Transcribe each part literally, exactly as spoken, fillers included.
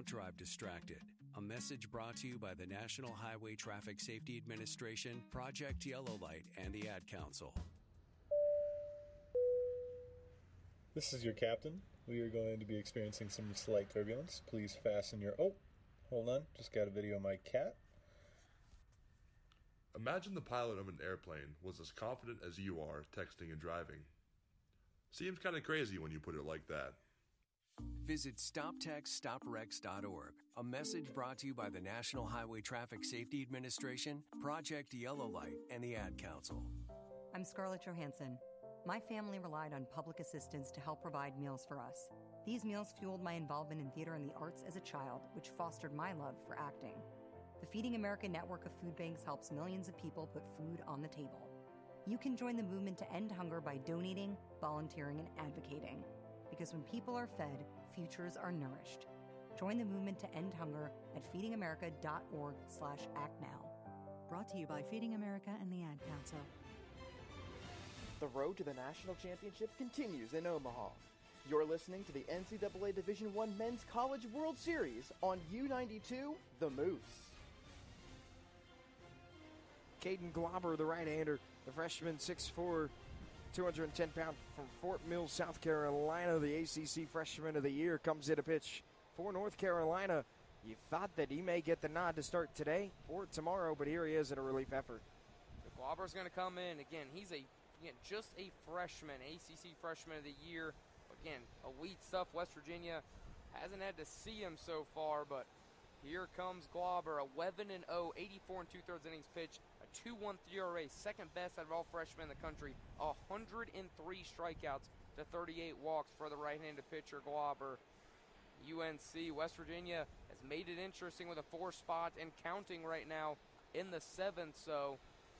don't drive distracted. A message brought to you by the National Highway Traffic Safety Administration, Project Yellow Light, and the Ad Council. This is your captain. We are going to be experiencing some slight turbulence. Please fasten your... Oh, hold on. Just got a video of my cat. Imagine the pilot of an airplane was as confident as you are texting and driving. Seems kind of crazy when you put it like that. Visit stop text stop wrecks dot org. A message brought to you by the National Highway Traffic Safety Administration, Project Yellow Light, and the Ad Council. I'm Scarlett Johansson. My family relied on public assistance to help provide meals for us. These meals fueled my involvement in theater and the arts as a child, which fostered my love for acting. The Feeding America network of food banks helps millions of people put food on the table. You can join the movement to end hunger by donating, volunteering, and advocating. Because when people are fed, futures are nourished. Join the movement to end hunger at feeding america dot org slash act now. Brought to you by Feeding America and the Ad Council. The road to the national championship continues in Omaha. You're listening to the N C double A Division I Men's College World Series on U ninety-two, The Moose. Caden Glauber, the right-hander, the freshman, six foot four, two hundred ten pound from Fort Mill, South Carolina, the A C C Freshman of the Year, comes in to pitch for North Carolina. You thought that he may get the nod to start today or tomorrow, but here he is in a relief effort. So Glauber's going to come in. Again, he's a again just a freshman, A C C Freshman of the Year. Again, elite stuff. West Virginia hasn't had to see him so far, but here comes Glauber, eleven and oh, eighty-four and two-thirds innings pitched, a two point one three E R A, second best out of all freshmen in the country, one hundred three strikeouts to thirty-eight walks for the right-handed pitcher Glauber. U N C, West Virginia, has made it interesting with a four spot and counting right now in the seventh, so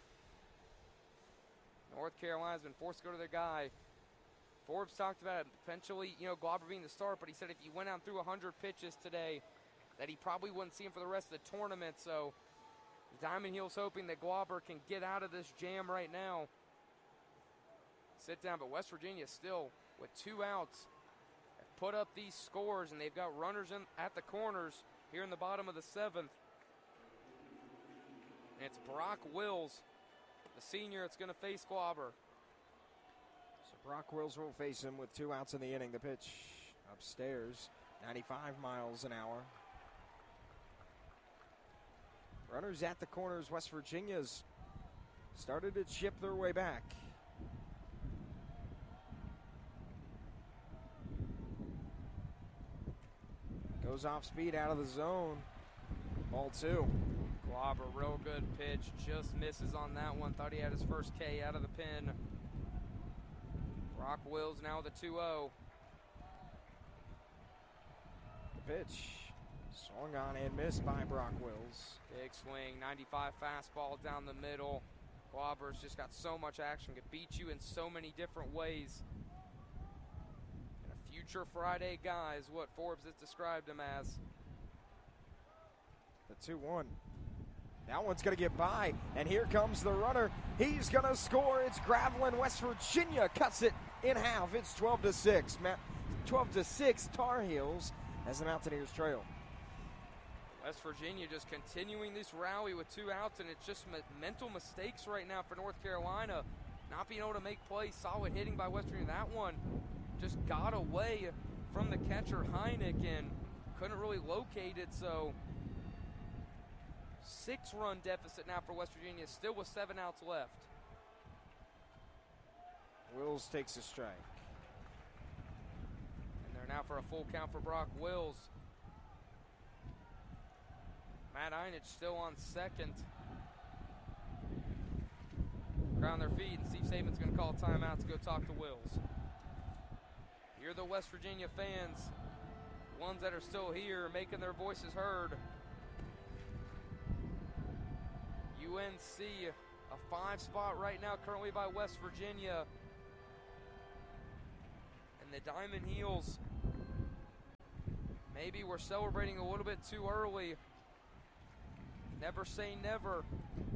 North Carolina's been forced to go to their guy. Forbes talked about it, potentially, you know, Glauber being the start, but he said if he went out through one hundred pitches today, that he probably wouldn't see him for the rest of the tournament. So the Diamond Heels hoping that Glauber can get out of this jam right now. Sit down, but West Virginia still with two outs have put up these scores, and they've got runners in at the corners here in the bottom of the seventh. And it's Brock Wills, the senior, that's going to face Glauber. So Brock Wills will face him with two outs in the inning. The pitch upstairs, ninety-five miles an hour. Runners at the corners. West Virginia's started to chip their way back. Goes off speed out of the zone. Ball two. Glauber, real good pitch. Just misses on that one. Thought he had his first K out of the pen. Brock Wills now with a two oh. The pitch. Swung on and missed by Brock Wills. Big swing, ninety-five fastball down the middle. Glauber's just got so much action, could beat you in so many different ways. And a future Friday guy is what Forbes has described him as. The two one. That one's going to get by, and here comes the runner. He's going to score. It's Gravelin. West Virginia cuts it in half. It's twelve to six. twelve to six Tar Heels as the Mountaineers trail. West Virginia just continuing this rally with two outs, and it's just me- mental mistakes right now for North Carolina. Not being able to make plays. Solid hitting by West Virginia. That one just got away from the catcher Heineck and couldn't really locate it, so six-run deficit now for West Virginia, still with seven outs left. Wills takes a strike. And they're now for a full count for Brock Wills. Matt Einich still on second. Ground their feet, and Steve Saban's going to call a timeout to go talk to Wills. You're the West Virginia fans, the ones that are still here, making their voices heard. U N C, a five spot right now, currently by West Virginia. And the Diamond Heels, maybe we're celebrating a little bit too early. Never say never.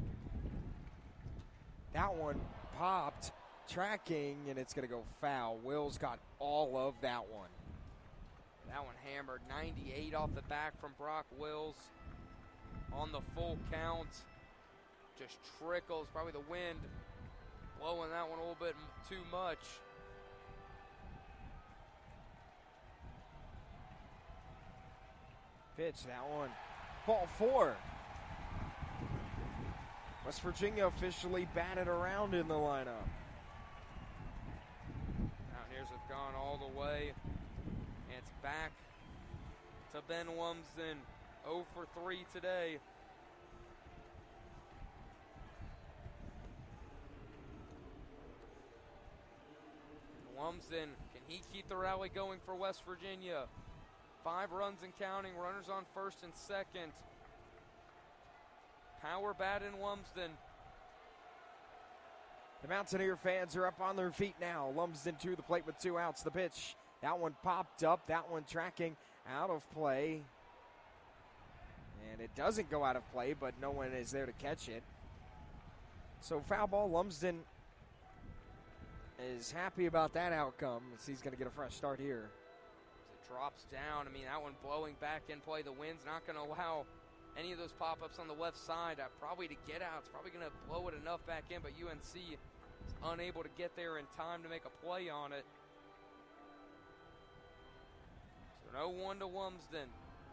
That one popped, tracking, and it's going to go foul. Wills got all of that one. That one hammered. ninety-eight off the back from Brock Wills on the full count. Just trickles. Probably the wind blowing that one a little bit too much. Pitch, that one. Ball four. West Virginia officially batted around in the lineup. Mountaineers have gone all the way. And it's back to Ben Lumsden. oh for three today. Lumsden, can he keep the rally going for West Virginia? Five runs and counting, runners on first and second. Power bat in Lumsden. The Mountaineer fans are up on their feet now. Lumsden to the plate with two outs. The pitch, that one popped up, that one tracking out of play. And it doesn't go out of play, but no one is there to catch it. So foul ball. Lumsden is happy about that outcome as he's going to get a fresh start here. It drops down. I mean, that one blowing back in play. The wind's not going to allow any of those pop-ups on the left side uh, probably to get out. It's probably going to blow it enough back in, but U N C is unable to get there in time to make a play on it. So no one to Lumsden.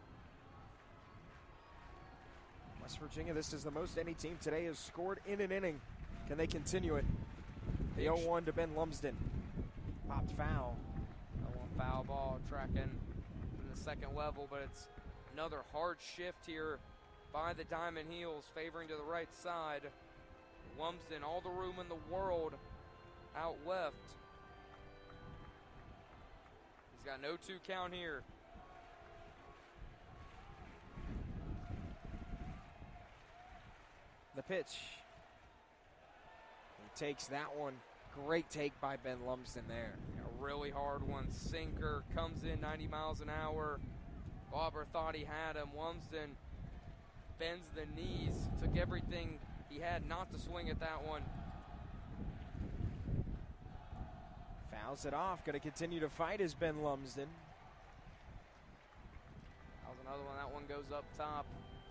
West Virginia, this is the most any team today has scored in an inning. Can they continue it? The oh one to Ben Lumsden. Popped foul. oh one foul ball tracking from the second level, but it's another hard shift here by the Diamond Heels, favoring to the right side. Lumsden, all the room in the world out left. He's got no two count here. The pitch. He takes that one. Great take by Ben Lumsden there. A really hard one. Sinker comes in ninety miles an hour. Glauber thought he had him. Lumsden bends the knees. Took everything he had not to swing at that one. Fouls it off. Going to continue to fight is Ben Lumsden. That was another one. That one goes up top.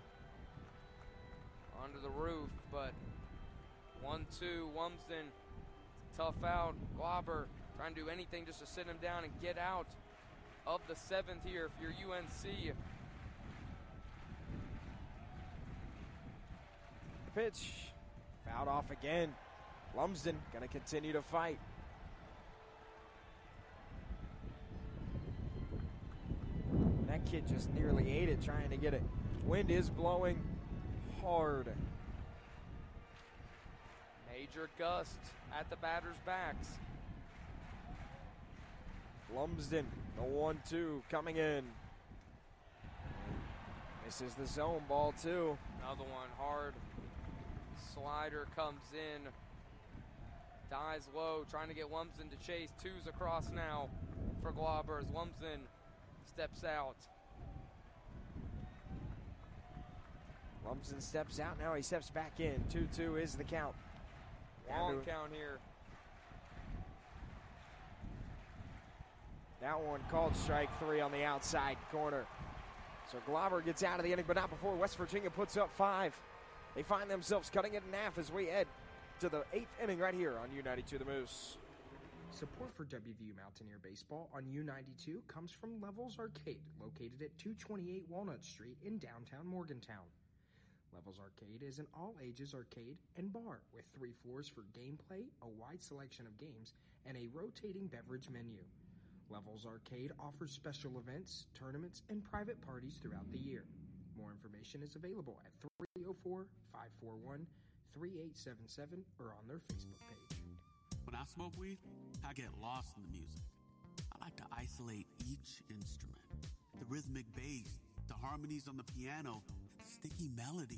Under the roof, but one two, Lumsden, tough out. Glauber trying to do anything just to sit him down and get out of the seventh here if you're U N C. The pitch, fouled off again. Lumsden going to continue to fight. That kid just nearly ate it trying to get it. Wind is blowing hard. Major gust at the batters' backs. Lumsden, the one two coming in. This is the zone ball too. Another one, hard slider comes in. Dies low, trying to get Lumsden to chase. Two's across now for Glauber as Lumsden steps out. Lumsden steps out now. He steps back in. two two is the count. Long count here. That one called strike three on the outside corner. So Glauber gets out of the inning, but not before West Virginia puts up five. They find themselves cutting it in half as we head to the eighth inning right here on U ninety-two The Moose. Support for W V U Mountaineer Baseball on U ninety-two comes from Levels Arcade, located at two twenty-eight Walnut Street in downtown Morgantown. Levels Arcade is an all-ages arcade and bar with three floors for gameplay, a wide selection of games, and a rotating beverage menu. Levels Arcade offers special events, tournaments, and private parties throughout the year. More information is available at three oh four, five four one, three eight seven seven or on their Facebook page. When I smoke weed, I get lost in the music. I like to isolate each instrument. The rhythmic bass, the harmonies on the piano, the sticky melody.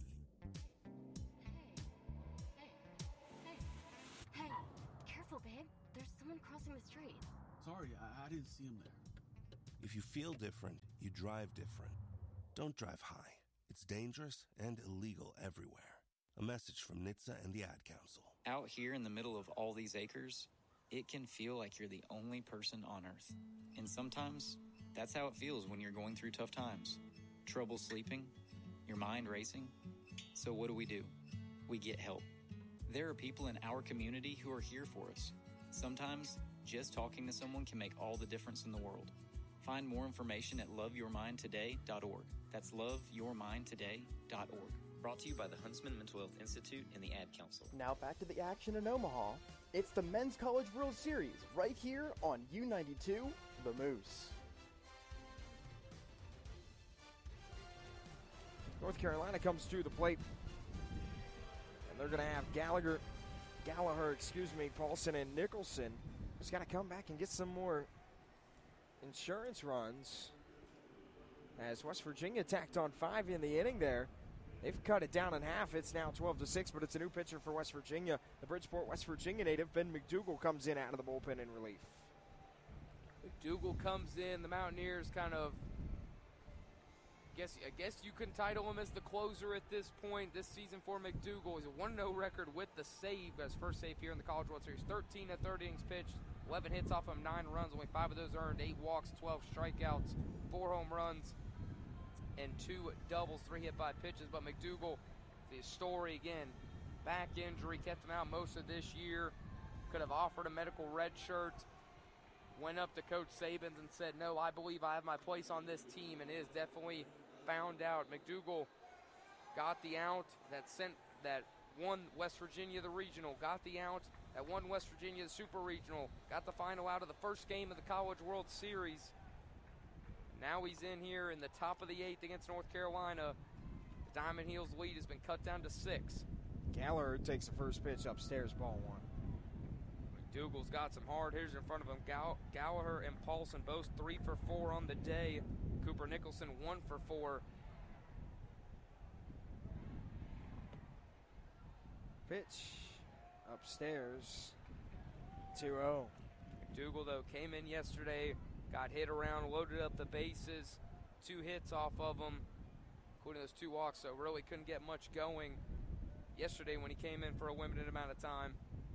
Hey, hey, hey, hey, careful, babe. There's someone crossing the street. Sorry, I, I didn't see him there. If you feel different, you drive different. Don't drive high. It's dangerous and illegal everywhere. A message from N H T S A and the Ad Council. Out here in the middle of all these acres, it can feel like you're the only person on Earth. And sometimes, That's how it feels when you're going through tough times. Trouble sleeping, your mind racing. So what do we do? We get help. There are people in our community who are here for us. Sometimes, just talking to someone can make all the difference in the world. Find more information at love your mind today dot org. That's love your mind today dot org. Brought to you by the Huntsman Mental Health Institute and the Ad Council. Now back to the action in Omaha. It's the Men's College World Series right here on U ninety-two, The Moose. North Carolina comes to the plate, and they're going to have Gallagher, Gallagher, excuse me, Paulson, and Nicholson. Just got to come back and get some more insurance runs. As West Virginia tacked on five in the inning there. They've cut it down in half. It's now twelve to six, but it's a new pitcher for West Virginia. The Bridgeport, West Virginia native, Ben McDougal, comes in out of the bullpen in relief. McDougal comes in. The Mountaineers kind of, I guess, I guess you can title him as the closer at this point this season for McDougal. He's a one and oh record with the save, his first save here in the College World Series. thirteen at third innings pitched, eleven hits off him, nine runs, only five of those earned, eight walks, twelve strikeouts, four home runs, and two doubles, three hit by pitches. But McDougal, the story again, back injury kept him out most of this year. Could have offered a medical red shirt. Went up to Coach Sabins and said, no, I believe I have my place on this team, and is definitely found out. McDougal got the out that sent that won West Virginia the regional, got the out that won West Virginia the super regional, got the final out of the first game of the College World Series. Now he's in here in the top of the eighth against North Carolina. The Diamond Heels lead has been cut down to six. Gallagher takes the first pitch upstairs, ball one. McDougal's got some hard hitters in front of him. Gall- Gallagher and Paulson both three for four on the day. Cooper Nicholson one for four. Pitch upstairs, two oh. McDougal, though, came in yesterday, got hit around, loaded up the bases, two hits off of him, including those two walks, so really couldn't get much going yesterday when he came in for a limited amount of time.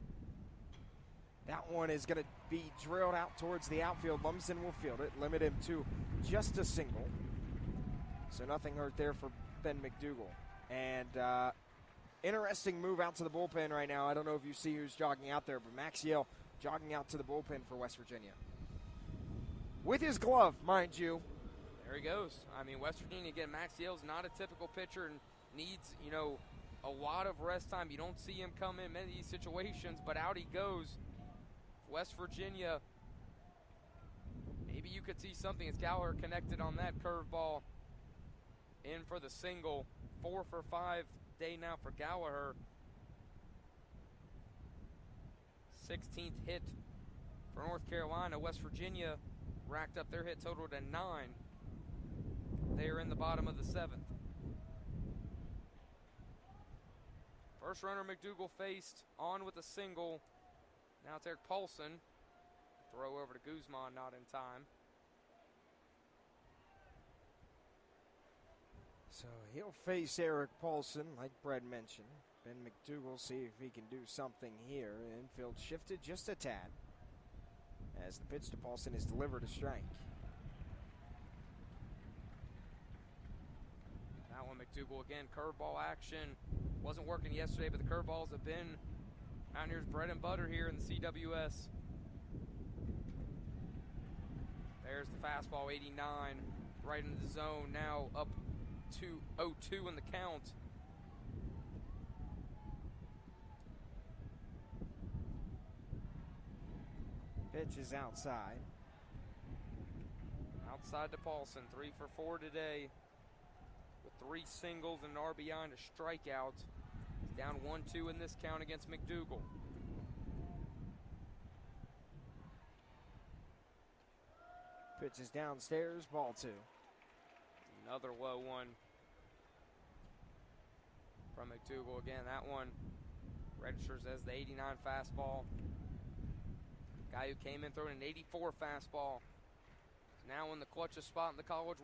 That one is going to be drilled out towards the outfield. Lumsden will field it, limit him to just a single. So nothing hurt there for Ben McDougal. And uh, interesting move out to the bullpen right now. I don't know if you see who's jogging out there, but Maxiell jogging out to the bullpen for West Virginia. With his glove, mind you. There he goes. I mean, West Virginia, again, Maxiell's not a typical pitcher and needs, you know, a lot of rest time. You don't see him come in many of these situations, but out he goes. West Virginia, maybe you could see something as Gallagher connected on that curveball in for the single. Four for five day now for Gallagher. sixteenth hit for North Carolina. West Virginia racked up their hit total to nine. They are in the bottom of the seventh. First runner McDougal faced on with a single. Now it's Eric Paulson. Throw over to Guzman, not in time. So he'll face Eric Paulson, like Brad mentioned. Ben McDougal, see if he can do something here. Infield shifted just a tad as the pitch to Paulson is delivered a strike. That one, McDougal again, curveball action. Wasn't working yesterday, but the curveballs have been Mountaineers' bread and butter here in the C W S. There's the fastball, eighty-nine, right into the zone. Now up to oh two in the count. Pitch is outside. Outside to Paulson, three for four today, with three singles and an R B I and a strikeout. He's down one two in this count against McDougal. Pitch is downstairs, ball two. Another low one from McDougal. Again, that one registers as the eighty-nine fastball. Guy who came in throwing an eighty-four fastball is now in the clutchest spot in the College